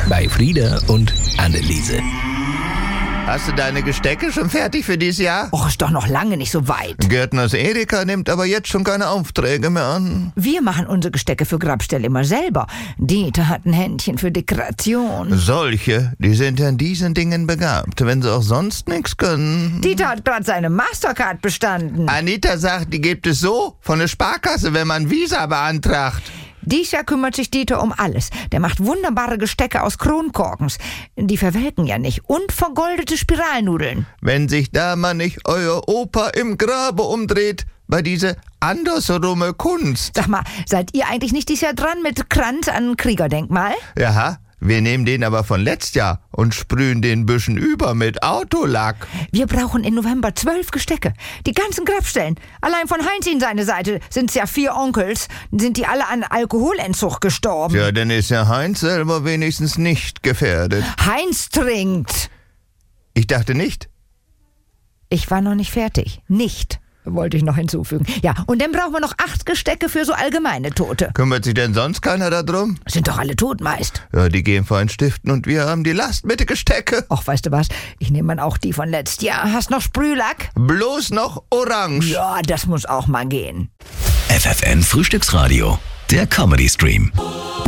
bei Frieda und Anneliese. Hast du deine Gestecke schon fertig für dieses Jahr? Och, ist doch noch lange nicht so weit. Gärtners Erika nimmt aber jetzt schon keine Aufträge mehr an. Wir machen unsere Gestecke für Grabstelle immer selber. Dieter hat ein Händchen für Dekoration. Solche, die sind in diesen Dingen begabt, wenn sie auch sonst nichts können. Dieter hat gerade seine Mastercard bestanden. Anita sagt, die gibt es so von der Sparkasse, wenn man Visa beantragt. Dies Jahr kümmert sich Dieter um alles. Der macht wunderbare Gestecke aus Kronkorkens. Die verwelken ja nicht. Und vergoldete Spiralnudeln. Wenn sich da mal nicht euer Opa im Grabe umdreht, bei diese andersrumme Kunst. Sag mal, seid ihr eigentlich nicht dieses Jahr dran mit Kranz an Kriegerdenkmal? Ja, wir nehmen den aber von letztes Jahr und sprühen den bisschen über mit Autolack. Wir brauchen im November 12 Gestecke. Die ganzen Grabstellen. Allein von Heinz in seine Seite sind es ja 4 Onkels. Sind die alle an Alkoholentzug gestorben. Ja, dann ist ja Heinz selber wenigstens nicht gefährdet. Heinz trinkt. Ich dachte nicht. Ich war noch nicht fertig. Nicht, wollte ich noch hinzufügen. Ja, und dann brauchen wir noch 8 Gestecke für so allgemeine Tote. Kümmert sich denn sonst keiner darum? Sind doch alle tot meist. Ja, die gehen fein stiften und wir haben die Last mit den Gestecke. Och, weißt du was? Ich nehme dann auch die von letztes Jahr. Hast noch Sprühlack? Bloß noch orange. Ja, das muss auch mal gehen. FFN Frühstücksradio, der Comedy-Stream.